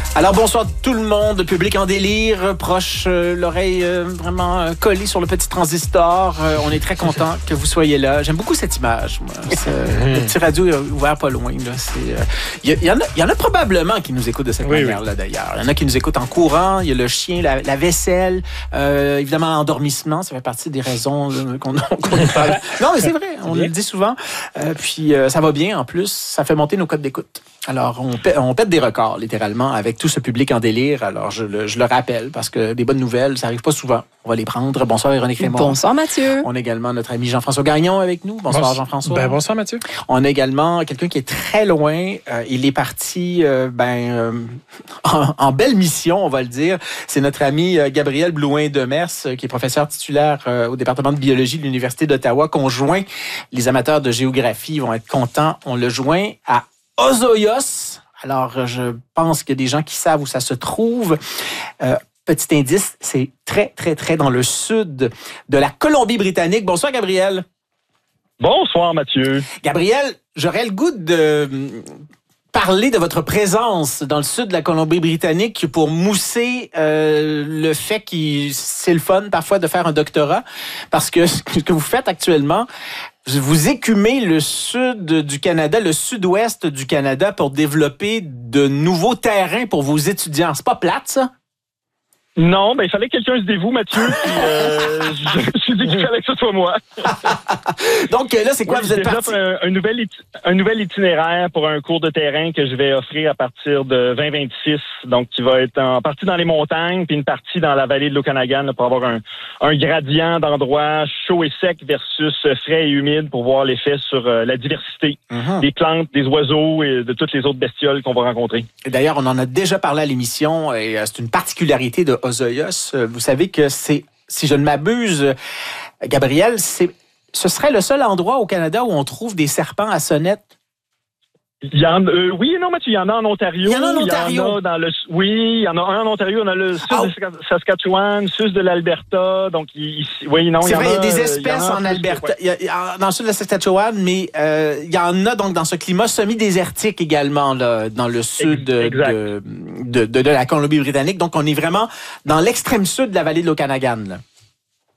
Alors bonsoir tout le monde, public en délire, proche, l'oreille vraiment collée sur le petit transistor. On est très content que vous soyez là. J'aime beaucoup cette image. Moi. Le petit radio ouvert pas loin. Il y en a probablement qui nous écoutent de cette manière-là d'ailleurs. Il y en a qui nous écoutent en courant. Il y a le chien, la vaisselle, évidemment l'endormissement. Ça fait partie des raisons qu'on parle. Non mais c'est vrai, on le dit souvent. Puis ça va bien en plus. Ça fait monter nos codes d'écoute. Alors, on pète des records, littéralement, avec tout ce public en délire. Alors, je le rappelle, parce que des bonnes nouvelles, ça arrive pas souvent. On va les prendre. Bonsoir, Véronique Raymond. Bonsoir, Mathieu. On a également notre ami Jean-François Gagnon avec nous. Bonsoir, Jean-François. Bonsoir, Mathieu. On a également quelqu'un qui est très loin. Il est parti, en belle mission, on va le dire. C'est notre ami Gabriel Blouin-Demers, qui est professeur titulaire au département de biologie de l'Université d'Ottawa, qu'on joint. Les amateurs de géographie vont être contents. On le joint à Osoyoos. Alors, je pense qu'il y a des gens qui savent où ça se trouve. Petit indice, c'est très, très, très dans le sud de la Colombie-Britannique. Bonsoir, Gabriel. Bonsoir, Mathieu. Gabriel, j'aurais le goût de parler de votre présence dans le sud de la Colombie-Britannique pour mousser le fait que c'est le fun parfois de faire un doctorat, parce que ce que vous faites actuellement, vous écumez le sud du Canada, le sud-ouest du Canada pour développer de nouveaux terrains pour vos étudiants. C'est pas plate, ça? Non, il fallait que quelqu'un se dévoue, Mathieu. Puis, je me suis dit qu'il fallait que ce soit moi. Donc là, c'est quoi? Vous êtes parti? un nouvel itinéraire pour un cours de terrain que je vais offrir à partir de 2026. Donc, qui va être en partie dans les montagnes, puis une partie dans la vallée de l'Okanagan là, pour avoir un gradient d'endroits chaud et sec versus frais et humide pour voir l'effet sur la diversité des plantes, des oiseaux et de toutes les autres bestioles qu'on va rencontrer. Et d'ailleurs, on en a déjà parlé à l'émission et c'est une particularité de Osoyoos. Vous savez que c'est, si je ne m'abuse, Gabriel, ce serait le seul endroit au Canada où on trouve des serpents à sonnette. Oui et non, Mathieu, il y en a en Ontario. Il y en a en Ontario. Il y en a un en Ontario. On a le sud de Saskatchewan, sud de l'Alberta. Donc, c'est vrai, il y a des espèces en Alberta. Dans le sud de Saskatchewan, mais il y en a donc dans ce climat semi-désertique également, là, dans le sud de la Colombie-Britannique. Donc, on est vraiment dans l'extrême sud de la vallée de l'Okanagan, là.